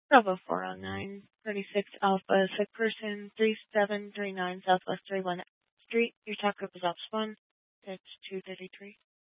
Bravo 409, 36 Alpha, sick person, 3739 Southwest 31 Street. Your talk group is Ops 1. It's 2:33.